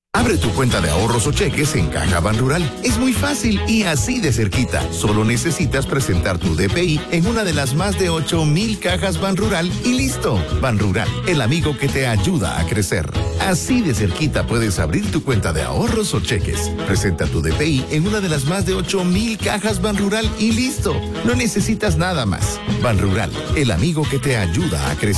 Abre tu cuenta de ahorros o cheques en Caja Banrural. Es muy fácil y así de cerquita. Solo necesitas presentar tu DPI en una de las más de 8,000 cajas Banrural y listo. Banrural, el amigo que te ayuda a crecer. Así de cerquita puedes abrir tu cuenta de ahorros o cheques. Presenta tu DPI en una de las más de 8,000 cajas Banrural y listo. No necesitas nada más. Banrural, el amigo que te ayuda a crecer.